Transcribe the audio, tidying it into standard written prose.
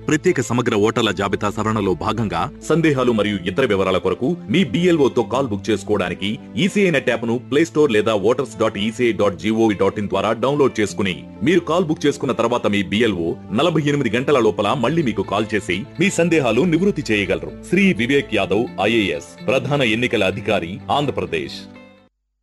ప్రత్యేక సమగ్ర ఓటర్ల జాబితా సవరణలో భాగంగా సందేహాలు మరియు ఇతర వివరాల కొరకు మీ BLO తో కాల్ బుక్ చేసుకోవడానికి ఈసీఐ నెట్ యాప్ ను ప్లే స్టోర్ లేదా voters.eci.gov.in ద్వారా డౌన్లోడ్ చేసుకుని మీరు కాల్ బుక్ చేసుకున్న తర్వాత మీ BLO 48 గంటల లోపల మళ్ళీ మీకు కాల్ చేసి మీ సందేహాలు నివృత్తి చేయగలరు. శ్రీ వివేక్ యాదవ్ IAS, ప్రధాన ఎన్నికల అధికారి, ఆంధ్రప్రదేశ్.